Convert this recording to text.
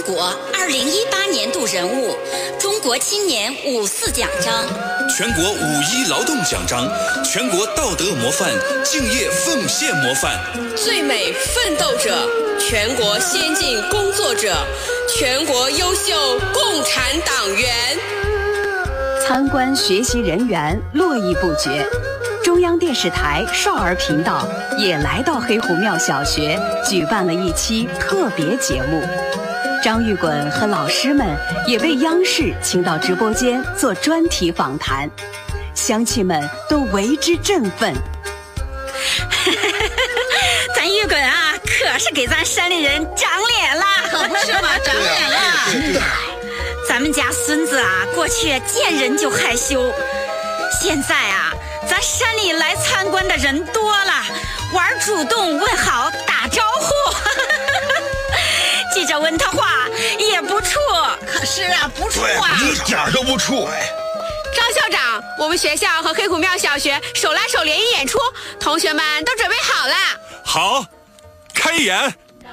国2018年度人物、中国青年5·4奖章、 全国5·1劳动奖章、全国道德模范、敬业奉献模范、 最美奋斗者、全国先进工作者、全国优秀共产党员。 参观学习人员络绎不绝，中央电视台少儿频道也来到黑虎庙小学举办了一期特别节目。张玉滚和老师们也被央视请到直播间做专题访谈，乡亲们都为之振奋。 咱玉滚啊，可是给咱山里人长脸了， 可不是嘛，长脸了。 真的。 咱们家孙子啊，过去见人就害羞，现在啊，咱山里来参观的人多了，玩主动问好打招呼。记者问他话也不怵， 可是啊，不怵啊， 一点都不怵。 张校长，我们学校和黑虎庙小学手拉手联谊演出，同学们都准备好了。 好，开演。